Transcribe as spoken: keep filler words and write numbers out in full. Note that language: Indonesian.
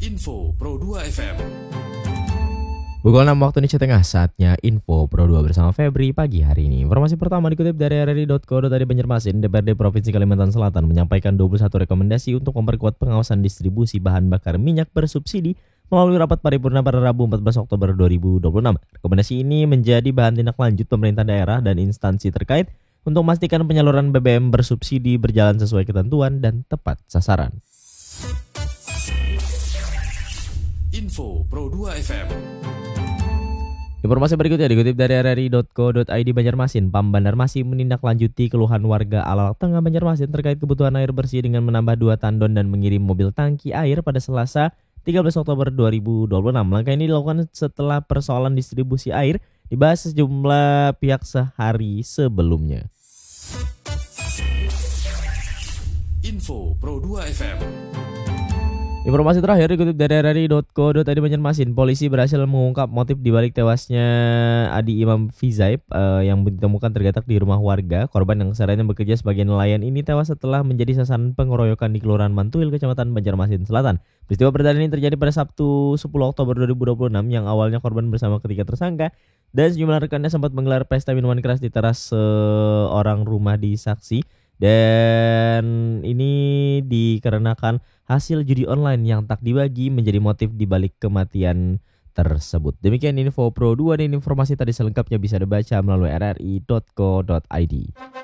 Info Pro dua F M. Pukul enam waktu Indonesia Tengah, saatnya Info Pro dua bersama Febri pagi hari ini. Informasi pertama dikutip dari r r i dot co dot i d Banjarmasin. D P R D Provinsi Kalimantan Selatan menyampaikan dua puluh satu rekomendasi untuk memperkuat pengawasan distribusi bahan bakar minyak bersubsidi melalui rapat paripurna pada Rabu empat belas Oktober dua ribu dua puluh enam. Rekomendasi ini menjadi bahan tindak lanjut pemerintah daerah dan instansi terkait untuk memastikan penyaluran B B M bersubsidi berjalan sesuai ketentuan dan tepat sasaran. Info Pro dua F M. Informasi berikutnya dikutip dari r r i dot co dot i d Banjarmasin. Pam Banjarmasin menindaklanjuti keluhan warga Alal Tengah Banjarmasin terkait kebutuhan air bersih dengan menambah dua tandon dan mengirim mobil tangki air pada Selasa tiga belas Oktober dua ribu dua puluh enam. Langkah ini dilakukan setelah persoalan distribusi air dibahas sejumlah pihak sehari sebelumnya. Info Pro dua F M. Informasi terakhir dikutip dari r r i dot co dot i d Banjarmasin. Polisi berhasil mengungkap motif dibalik tewasnya Adi Imam Fizaib uh, yang ditemukan tergeletak di rumah warga. Korban yang seharian bekerja sebagai nelayan ini tewas setelah menjadi sasaran pengeroyokan di Kelurahan Mantuil, Kecamatan Banjarmasin Selatan. Peristiwa berdasar ini terjadi pada Sabtu sepuluh Oktober dua ribu dua puluh enam yang awalnya korban bersama ketiga tersangka dan sejumlah rekannya sempat menggelar pesta minuman keras di teras seorang rumah di Saksi. Dan ini dikarenakan hasil judi online yang tak dibagi menjadi motif dibalik kematian tersebut. Demikian info Pro dua dan informasi tadi selengkapnya bisa dibaca melalui r r i dot co dot i d.